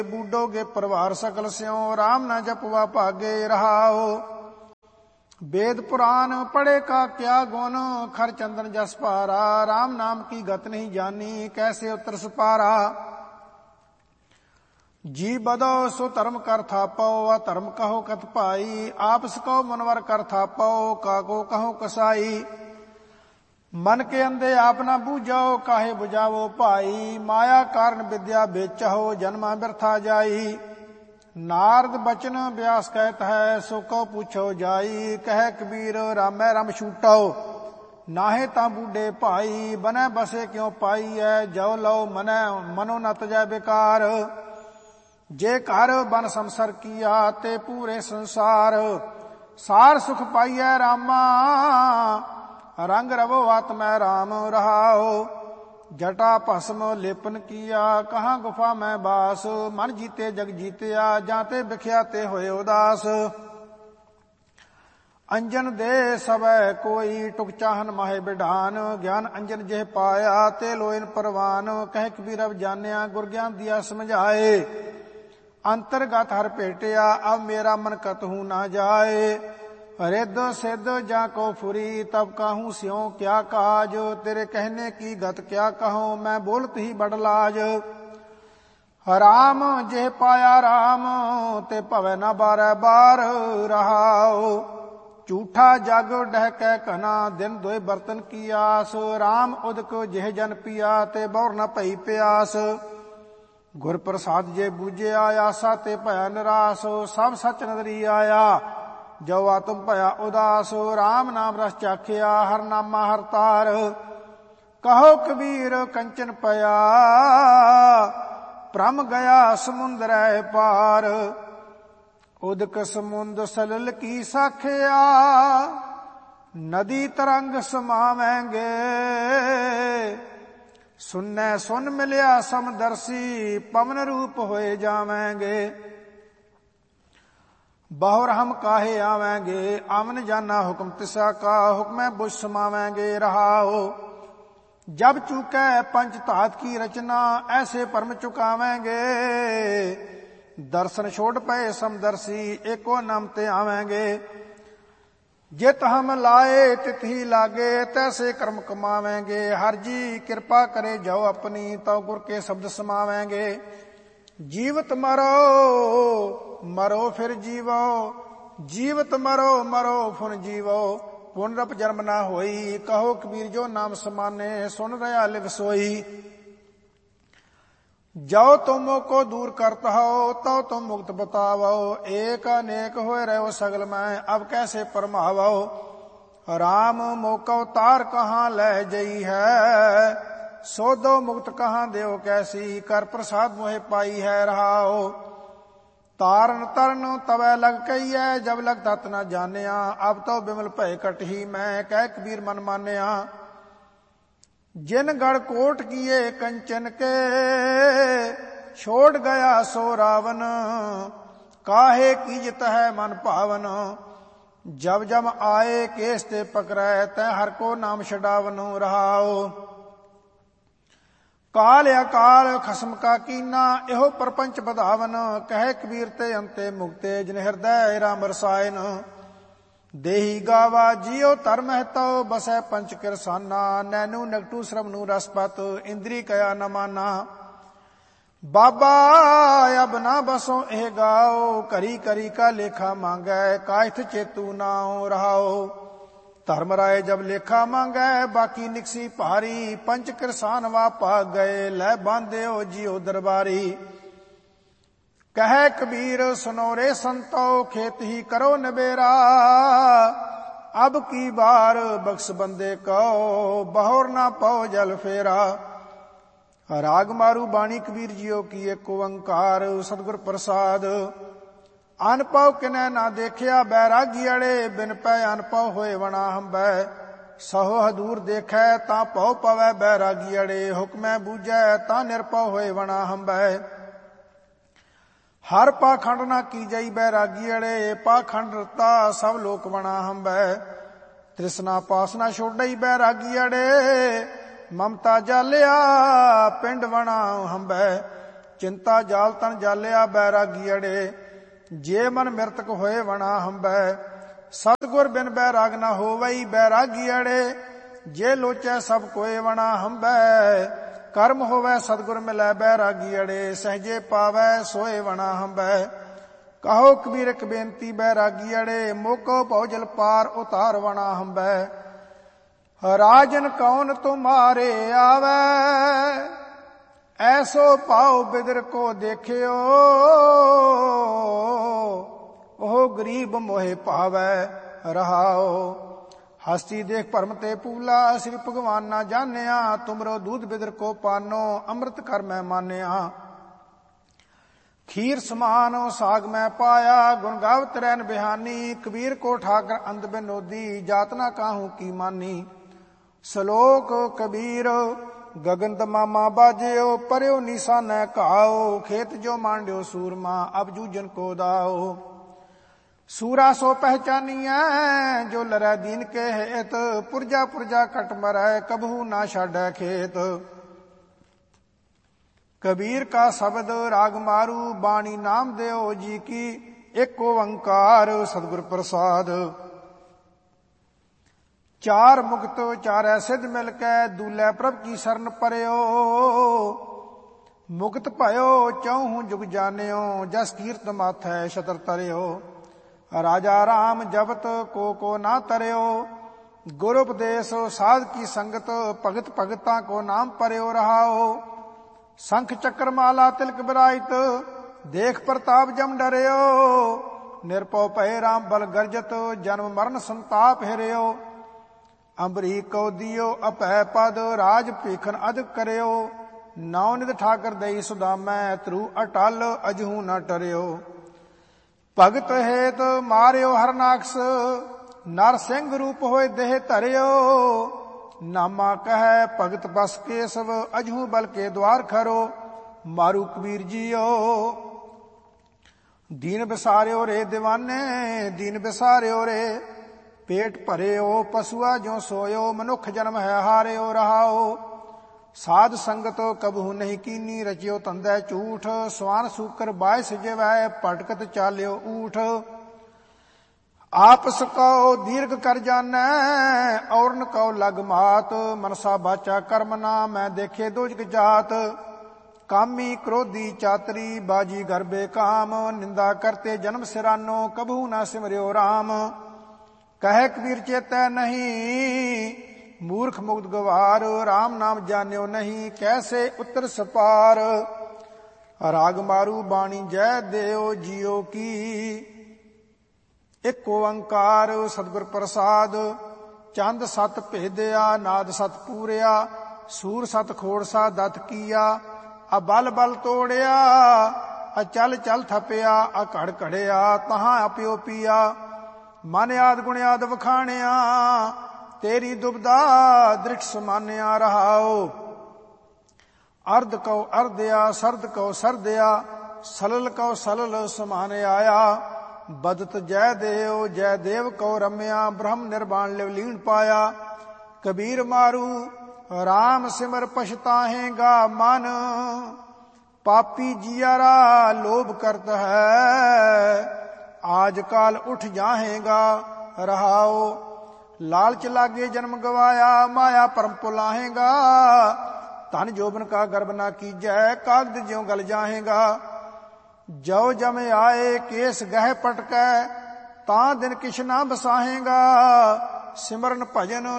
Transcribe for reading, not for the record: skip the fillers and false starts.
ਬੂਡੋਗੇ ਪਰਿਵਾਰ ਸਕਲ ਸਿਉ, ਰਾਮ ਨਾ ਜਪਵਾ ਭਾਗੇ ਰਹਾਓ। वेद पुराण पढ़े का क्या गुण, खर चंदन जस पारा, राम नाम की गत नहीं जानी, कैसे उतर सपारा। जी बदो सो धर्म कर थापो, धर्म कहो कथ पाई, आपस को मनवर कर थापो, काको कहो कसाई। मन के अंधे आप ना बूझो, काहे बुझावो भाई, माया कारण विद्या बेचहो, जन्मा बिरथा जाई। नारद बचन व्यास कहत है, सो को पूछो जाई, कह कबीर रामै रम छूटो, नाहे ता बूढ़े भाई, बनै बसे क्यों पाई है, जो लो मनै मनो न तजै बेकार। जे घर बन संसर किया, ते पूरे संसार, सार सुख पाइयै रामा, रंग रवो आत्मै राम रहाओ। जटा भस्म लेपन किया, कहाँ गुफा में बास, मन जीते जग जीतिया, जाते बिख्याते होए उदास। अंजन दे सबै कोई, टुक चाहन माहे बिढान, ज्ञान अंजन जेह पाया, ते लोयन परवान। कह कबीर अब जानिया, गुर ज्ञान दिया समझाए, अंतरगत हर भेटिया, अब मेरा मन कतहु ना जाए। रिद सिद्ध जा को फुरी, तब कहूँ स्यों क्या काज, तेरे कहने की गत क्या कहूँ, मैं बोलत ही बड़ लाज। राम जेह पाया राम, ते भवै न बारै बार रहाओ। झूठा जग डहकै कना, दिन दोए बर्तन की आस, राम उदक जेह जन पिया, ते बौर न पई प्यास। गुर प्रसाद जे बूझिया, आसा ते भया निरास, सब सच नदरी आया, जो आत्म भया उदास। राम नाम रस चाखिया, हर नामा हर तार, कहो कबीर कंचन पया, भ्रम गया समुंदर पार। उदक समुंद सलल की साखिया, नदी तरंग समावेंगे, सुनने सुन मिलिया समदर्शी, पवन रूप होए जावेंगे। बहुर हम काहे आवेंगे, आवन जाना हुक्म तिसा का, हुक्म बुझ समावेंगे रहाओ। जब चूकै पंच धात की रचना, ऐसे परम चुकावेंगे, दर्शन छोड़ पे समदर्शी, एको नाम ते आवेंगे। जित हम लाए तित ही लागे, तैसे कर्म कमावेंगे, हर जी कृपा करे जाओ अपनी, तो गुर के शब्द समावेंगे। जीवत मरो मरो फिर जीवो, जीवत मरो मरो फुन जीवो, पुनरप जन्म ना होई, कहो कबीर जो नाम समाने, सुन रहा लिव सोई। जो तुम को दूर करत हो, तो तुम मुक्त बतावो, एक अनेक होए रहो सगल में, अब कैसे परमावो। राम मोको तार कहाँ ले जई है, सोदो मुक्त कहाँ देव कैसी, कर प्रसाद मोहे पाई है रहाओ। तारन तरन तवै लग कही है, जब लग तत न जानिया, अब तो बिमल भय कटही मैं, कह कबीर मन मानिया। जिन गढ़ कोट किए कंचन के, छोड़ गया सो रावण, काहे कीजत है मन पावन। जब जब आए केस ते पकड़ै, तै हर को नाम छडावन रहाओ। काल अकाल खसम का कीना, एहो परपंच बधावन, कहे कबीर ते अंते मुक्ते, जिन हृदय राम रसायन। देही गावा जियो धर्म है तो, बसै पंच किरसाना, नैनू नगटू श्रवणू रसपत, इंद्री कया न माना। बाबा अब ना बसो एह गाओ, करी करी का लेखा मांगै, कायथ चेतू नाओ रहाओ। धर्म राय जब लेखा मांगै, बाकी निकसी भारी, पंच किरसान वा भाग गए, लै बांधे हो जियो दरबारी। कहे कबीर सुनो रे संतो, खेत ही करो नबेरा, अब की बार बख्श बंदे को, बहोर ना पाओ जल फेरा। राग मारू बाणी कबीर जियो की एक ओंकार, सतगुर प्रसाद। अनपव किनै ना देखिया, बैरागी अड़े, बिन पै अनपव होए वणा हंबै। सहो हदूर देखै, तां पौ पवै बैरागी अड़े, हुक्मै बूझै, तां निरपव होए वणा हंबै। हर पाखंड ना कीजई बैरागी अड़े, पाखंड रता सब लोक वणा हंबै। तृष्णा पास ना छोड़ई बैरागी अड़े, ममता जालिया पिंड वणा हंबै। ਚਿੰਤਾ ਜਾਲ ਤਨ ਜਾਲਿਆ ਬੈਰਾਗੀ ਅੜੇ। ਜੇ ਮਨ ਮਿਰਤਕ ਹੋਏ ਵਣਾ ਹੰਬੈ, ਸਤਿਗੁਰ ਬਿਨ ਬੈਰਾਗ ਨਾ ਹੋਵਈ ਬੈਰਾਗੀ ਅੜੇ। ਜੇ ਲੋਚੈ ਸਭ ਕੋਏ ਵਣਾ ਹੰਬੈ, ਕਰਮ ਹੋਵੈ ਸਤਿਗੁਰ ਮਿਲੈ ਬੈਰਾਗੀ ਅੜੇ। ਸਹਜੇ ਪਾਵੈ ਸੋਏ ਵਣਾ ਹੰਬੈ, ਕਹੋ ਕਬੀਰ ਇੱਕ ਬੇਨਤੀ ਬੈਰਾਗੀ ਅੜੇ। ਮੋਕੋ ਭਉ ਜਲ ਪਾਰ ਉਤਾਰ ਵਣਾ ਹੰਬੈ, ਰਾਜਨ ਕੌਣ ਤੁਮਾਰੇ ਆਵੈ। ਐਸੋ ਭਾਉ ਬਿਦਰ ਕੋ ਦੇਖਿਓ, ਉਹ ਗਰੀਬ ਮੋਹਿ ਭਾਵੈ ਰਹਾਓ। ਹਸਤੀ ਦੇਖ ਭਰਮ ਤੇ ਪੂਲਾ, ਸ੍ਰੀ ਭਗਵਾਨ ਨਾ ਜਾਣਿਆ। ਤੁਮਰੋ ਦੂਧ ਬਿਦਰ ਕੋ ਪਾਨੋ, ਅੰਮ੍ਰਿਤ ਕਰ ਮੈਂ ਮਾਨਿਆ। ਖੀਰ ਸਮਾਨ ਸਾਗ ਮੈਂ ਪਾਇਆ, ਗੁਣ ਗਾਵਤ ਰਹਿਨ ਬਿਹਾਨੀ। ਕਬੀਰ ਕੋ ਠਾਕਰ ਅੰਧ ਬਿਨੋਦੀ, ਜਾਤ ਨਾ ਕਾਹੂ ਕੀ ਮਾਨੀ। ਸਲੋਕ ਕਬੀਰ ਗਗਨ ਤਮਾਮਾ ਬਾਜਿਓ, ਪਰਿਓ ਨੀਸਾਨੈ ਘਾਓ। ਖੇਤ ਜੋ ਮਾਂਡਿਓ ਸੂਰਮਾ, ਅਬ ਜੂਜਨ ਕੋ ਦਾਓ। ਸੂਰਾ ਸੋ ਪਹਿਚਾਨੀਐ, ਜੋ ਲਰੈ ਦੀਨ ਕੇ ਹੇਤ। ਪੁਰਜਾ ਪੁਰਜਾ ਕਟ ਮਰੈ, ਕਬਹੂ ਨਾ ਛਾਡੈ ਖੇਤ। ਕਬੀਰ ਕਾ ਸ਼ਬਦ ਰਾਗ ਮਾਰੂ, ਬਾਣੀ ਨਾਮ ਦਿਓ ਜੀ ਕੀ। ਇੱਕ ਓੰਕਾਰ ਸਤਿਗੁਰ ਪ੍ਰਸਾਦ। ਚਾਰ ਮੁਕਤ ਚਾਰੈ ਸਿਧ ਮਿਲ ਕੈ, ਦੂਲੇ ਪ੍ਰਭ ਕੀ ਸਰਨ ਪਰਿਓ। ਮੁਕਤ ਭਇਓ ਚੌਹੂ ਜੁਗ ਜਾਣਿਓ, ਜਸ ਕੀਰਤ ਮਾਥੈ ਛਤਰ ਤਰਿਓ। ਰਾਜਾ ਰਾਮ ਜਪਤ ਕੋ ਨਾ ਤਰਿਓ, ਗੁਰ ਉਪਦੇਸ਼ ਸਾਧ ਕੀ ਸੰਗਤ। ਭਗਤ ਭਗਤਾਂ ਕੋ ਨਾਮ ਪਰਿਓ ਰਹਾਓ। ਸੰਖ ਚੱਕਰ ਮਾਲਾ ਤਿਲਕ ਬਿਰਾਇਤ, ਦੇਖ ਪ੍ਰਤਾਪ ਜਮ ਡਰਿਓ। ਨਿਰਭਉ ਭਏ ਰਾਮ ਬਲ ਗਰਜਤ, ਜਨਮ ਮਰਨ ਸੰਤਾਪ ਹਿਰਿਓ। ਅੰਬਰੀ ਕਉ ਦਿਓ ਅਭੈ ਪਦ, ਰਾਜ ਭੀਖਨ ਅਧਿਕ ਕਰਿਓ। ਨੌ ਨਿਧ ਠਾਕਰ ਦਈ ਸੁਦਾਮੈ, ਧਰੂ ਅਟਲ ਅਜਹੂ ਨਾ ਟਰਿਓ। ਭਗਤ ਹੇਤ ਮਾਰਿਓ ਹਰਨਾਕਸ, ਨਰ ਸਿੰਘ ਰੂਪ ਹੋਏ ਦੇਹ ਧਰਿਓ। ਨਾਮਾ ਕਹੈ ਭਗਤ ਬਸ ਕੇਸਵ, ਅਜਹੂ ਬਲ ਕੇ ਦਵਾਰ ਖਰੋ। ਮਾਰੂ ਕਬੀਰ ਜੀਓ ਦੀਨ ਬਿਸਾਰਿਓ ਰੇ ਦੀਵਾਨੇ, ਦੀਨ ਬਿਸਾਰਿਓ ਰੇ। ਪੇਟ ਭਰਿਓ ਪਸੂਆ ਜੋ ਸੋਇਓ, ਮਨੁੱਖ ਜਨਮ ਹੈ ਹਾਰਿਓ ਰਹਾਓ। ਸਾਧ ਸੰਗਤ ਕਬਹੂ ਨਹੀਂ ਕੀਨੀ, ਰਚਿਓ ਤੰਦੈ ਝੂਠ। ਸਵਾਨ ਸੂਕਰ ਬਾਇ ਸਜਵੈ, ਭਟਕਤ ਚਾਲਿਓ ਊਠ। ਆਪਸ ਕਉ ਦੀਰਘ ਕਰ ਜਾਨੈ, ਔਰਨ ਕਉ ਲਗ ਮਾਤ। ਮਨਸਾ ਬਾਚਾ ਕਰਮ ਨਾ, ਮੈਂ ਦੇਖੇ ਦੋਜਕ ਜਾਤ। ਕਾਮੀ ਕ੍ਰੋਧੀ ਚਾਤਰੀ, ਬਾਜੀ ਘਰ ਬੇਕਾਮ। ਨਿੰਦਾ ਕਰਤੇ ਜਨਮ ਸਿਰਾਨੋ, ਕਬਹੂ ਨਾ ਸਿਮਰਿਓ ਰਾਮ। ਕਹੈ ਕਬੀਰ ਚੇਤੈ ਨਹੀਂ, ਮੂਰਖ ਮੁਗਧ ਗਵਾਰ। ਰਾਮ ਨਾਮ ਜਾਣਿਓ ਨਹੀਂ, ਕੈਸੇ ਉਤਰ ਸਪਾਰ। ਰਾਗ ਮਾਰੂ ਬਾਣੀ ਜੈ ਦਿਓ ਜੀਓ ਕੀ। ਇੱਕ ਓੰਕਾਰ ਸਤਿਗੁਰ ਪ੍ਰਸਾਦ। ਚੰਦ ਸਤ ਭੇਦਿਆ, ਨਾਦ ਸਤ ਪੂਰਿਆ। ਸੂਰ ਸਤ ਖੋੜਸਾ ਦਤ ਕੀਆ। ਆ ਬਲ ਬਲ ਤੋੜਿਆ, ਆ ਚਲ ਚਲ ਥਪਿਆ। ਆ ਘੜ ਘੜਿਆ, ਤਹਾਂ ਆਪਿਓ ਪੀਆ। ਮਨ ਆਦ ਗੁਣ ਆਦ ਵਖਾਣਿਆ, ਤੇਰੀ ਦੁਬਦਾ ਦ੍ਰਿਸ਼ ਸਮਾਨਿਆ ਰਹਾਓ। ਅਰਧ ਕਉ ਅਰਧਿਆ, ਸਰਦ ਕਉ ਸਰਦਿਆ। ਸਲਲ ਕਉ ਸਲਲ ਸਮਾਨ ਆਇਆ। ਬਦਤ ਜੈ ਦੇਵ ਕਉ ਰਮਿਆ। ਬ੍ਰਹਮ ਨਿਰਵਾਣ ਲਿਵ ਲੀਨ ਪਾਇਆ। ਕਬੀਰ ਮਾਰੂ ਰਾਮ ਸਿਮਰ ਪਛਤਾਹੇਗਾ ਮਨ। ਪਾਪੀ ਜੀਆਰਾ ਲੋਭ ਕਰਤ ਹੈ, ਆਜ ਕਾਲ ਉਠ ਜਾਹੇਗਾ ਰਹਾਓ। ਲਾਲਚ ਲਾਗੇ ਜਨਮ ਗਵਾਇਆ, ਮਾਇਆ ਭਰਮ ਭੁਲਾਹੇਗਾ। ਧਨ ਜੋਬਨ ਕਾ ਗਰਬ ਨਾ ਕੀਜੈ, ਕਾਗਦ ਜਿਉ ਗਲ ਜਾਹੇਗਾ। ਜੋ ਜਮ ਆਏ ਕੇਸ ਗਹਿ ਪਟਕੈ, ਤਾਂ ਦਿਨ ਕਿਛ ਨਾ ਬਸਾਹੇਗਾ। ਸਿਮਰਨ ਭਜਨ